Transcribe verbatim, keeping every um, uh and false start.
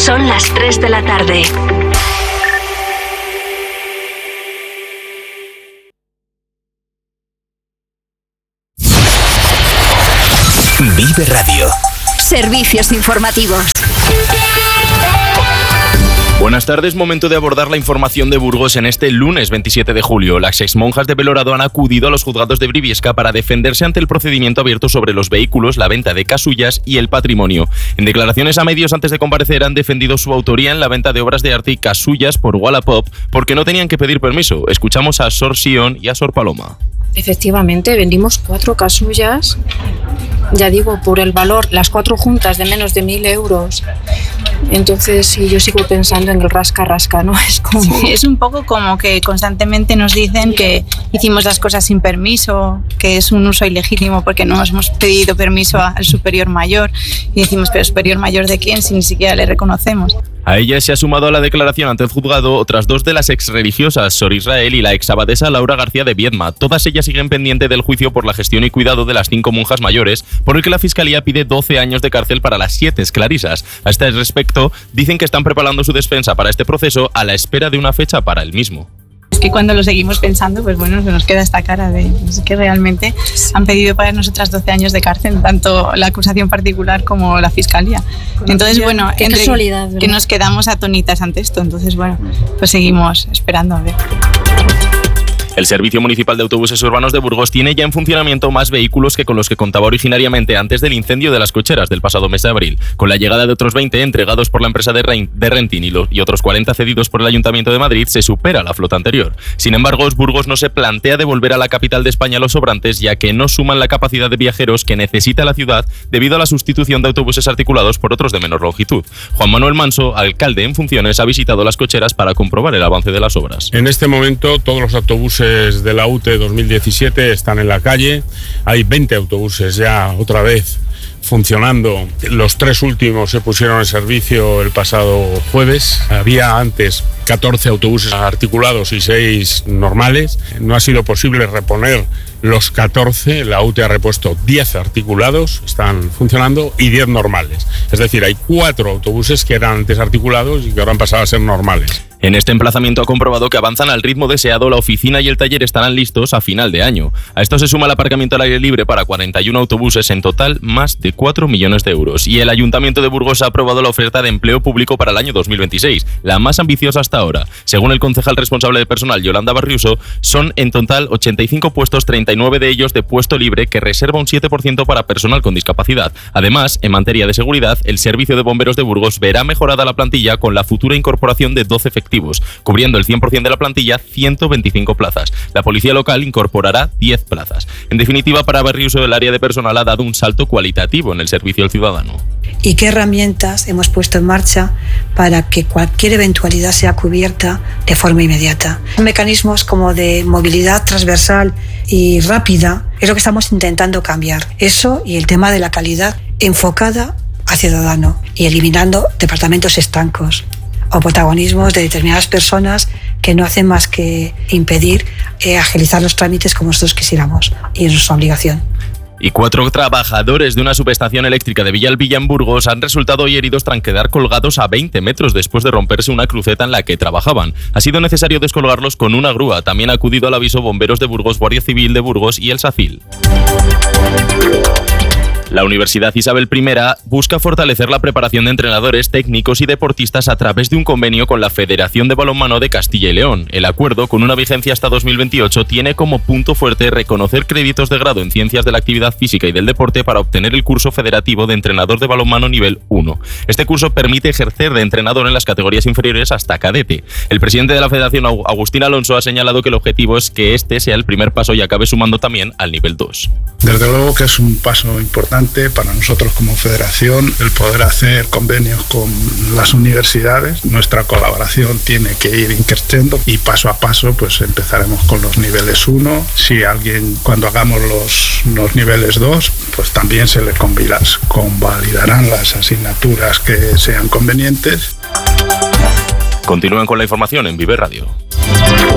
Son las tres de la tarde. Vive Radio. Servicios informativos. Buenas tardes, momento de abordar la información de Burgos en este lunes veintisiete de julio. Las exmonjas de Belorado han acudido a los juzgados de Briviesca para defenderse ante el procedimiento abierto sobre los vehículos, la venta de casullas y el patrimonio. En declaraciones a medios antes de comparecer han defendido su autoría en la venta de obras de arte y casullas por Wallapop porque no tenían que pedir permiso. Escuchamos a Sor Sion y a Sor Paloma. Efectivamente, vendimos cuatro casullas, ya digo, por el valor, las cuatro juntas de menos de mil euros. Entonces, sí, yo sigo pensando en el rasca-rasca, ¿no? Es como... Sí, es un poco como que constantemente nos dicen que hicimos las cosas sin permiso, que es un uso ilegítimo porque no hemos pedido permiso al superior mayor. Y decimos, ¿pero superior mayor de quién? Si ni siquiera le reconocemos. A ella se ha sumado a la declaración ante el juzgado otras dos de las ex-religiosas, Sor Israel y la ex-abadesa Laura García de Viedma. Todas ellas siguen pendiente del juicio por la gestión y cuidado de las cinco monjas mayores, por el que la Fiscalía pide doce años de cárcel para las siete esclarisas. A este respecto, dicen que están preparando su defensa para este proceso a la espera de una fecha para el mismo. Es que cuando lo seguimos pensando, pues bueno, se nos queda esta cara de es que realmente han pedido para nosotras doce años de cárcel, tanto la acusación particular como la fiscalía. Entonces, bueno, qué entre casualidad, ¿verdad? Que nos quedamos atónitas ante esto. Entonces, bueno, pues seguimos esperando a ver. El Servicio Municipal de Autobuses Urbanos de Burgos tiene ya en funcionamiento más vehículos que con los que contaba originariamente antes del incendio de las cocheras del pasado mes de abril. Con la llegada de otros veinte entregados por la empresa de, Rein, de Renting y, los, y otros cuarenta cedidos por el Ayuntamiento de Madrid, se supera la flota anterior. Sin embargo, Burgos no se plantea devolver a la capital de España los sobrantes, ya que no suman la capacidad de viajeros que necesita la ciudad debido a la sustitución de autobuses articulados por otros de menor longitud. Juan Manuel Manso, alcalde en funciones, ha visitado las cocheras para comprobar el avance de las obras. En este momento, todos los autobuses de la U T E dos mil diecisiete están en la calle. Hay veinte autobuses ya otra vez funcionando. Los tres últimos se pusieron en servicio el pasado jueves. Había antes catorce autobuses articulados y seis normales. No ha sido posible reponer los catorce. La U T E ha repuesto diez articulados, están funcionando, y diez normales. Es decir, hay cuatro autobuses que eran antes articulados y que ahora han pasado a ser normales. En este emplazamiento ha comprobado que avanzan al ritmo deseado. La oficina y el taller estarán listos a final de año. A esto se suma el aparcamiento al aire libre para cuarenta y uno autobuses, en total más de cuatro millones de euros. Y el Ayuntamiento de Burgos ha aprobado la oferta de empleo público para el año dos mil veintiséis, la más ambiciosa hasta ahora. Según el concejal responsable de personal, Yolanda Barriuso, son en total ochenta y cinco puestos, treinta y nueve de ellos de puesto libre, que reserva un siete por ciento para personal con discapacidad. Además, en materia de seguridad, el Servicio de Bomberos de Burgos verá mejorada la plantilla con la futura incorporación de doce efectivos, cubriendo el cien por ciento de la plantilla, ciento veinticinco plazas. La policía local incorporará diez plazas. En definitiva, para Barriuso, el área de personal ha dado un salto cualitativo en el servicio al ciudadano. ¿Y qué herramientas hemos puesto en marcha para que cualquier eventualidad sea cubierta de forma inmediata? Mecanismos como de movilidad transversal y rápida es lo que estamos intentando cambiar. Eso y el tema de la calidad enfocada al ciudadano y eliminando departamentos estancos o protagonismos de determinadas personas que no hacen más que impedir eh, agilizar los trámites como nosotros quisiéramos, y es nuestra obligación. Y cuatro trabajadores de una subestación eléctrica de Villalbilla en Burgos han resultado hoy heridos tras quedar colgados a veinte metros después de romperse una cruceta en la que trabajaban. Ha sido necesario descolgarlos con una grúa. También ha acudido al aviso Bomberos de Burgos, Guardia Civil de Burgos y el SACIL. La Universidad Isabel primera busca fortalecer la preparación de entrenadores, técnicos y deportistas a través de un convenio con la Federación de Balonmano de Castilla y León. El acuerdo, con una vigencia hasta dos mil veintiocho, tiene como punto fuerte reconocer créditos de grado en Ciencias de la Actividad Física y del Deporte para obtener el curso federativo de entrenador de balonmano nivel uno. Este curso permite ejercer de entrenador en las categorías inferiores hasta cadete. El presidente de la Federación, Agustín Alonso, ha señalado que el objetivo es que este sea el primer paso y acabe sumando también al nivel dos. Desde luego que es un paso importante para nosotros como federación el poder hacer convenios con las universidades. Nuestra colaboración tiene que ir increciendo y paso a paso pues empezaremos con los niveles uno. Si alguien, cuando hagamos los, los niveles dos, pues también se le convalidarán las asignaturas que sean convenientes. Continúen con la información en Vive Radio.